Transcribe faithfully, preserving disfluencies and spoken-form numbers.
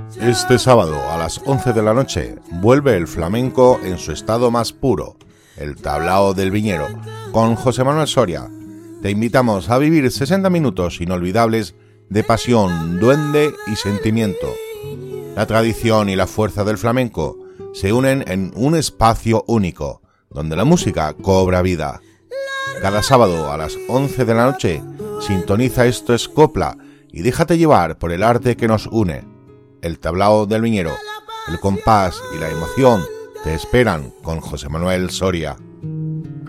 Este sábado a las once de la noche vuelve el flamenco en su estado más puro, el Tablao del Viñero, con José Manuel Soria. Te invitamos a vivir sesenta minutos inolvidables de pasión, duende y sentimiento. La tradición y la fuerza del flamenco se unen en un espacio único, donde la música cobra vida. Cada sábado a las once de la noche, sintoniza Esto es Copla y déjate llevar por el arte que nos une. El Tablao del Viñero, el compás y la emoción te esperan con José Manuel Soria.